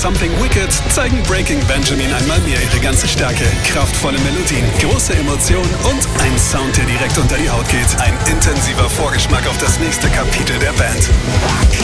Something Wicked zeigen Breaking Benjamin einmal mehr ihre ganze Stärke. Kraftvolle Melodien, große Emotionen und ein Sound, der direkt unter die Haut geht. Ein intensiver Vorgeschmack auf das nächste Kapitel der Band.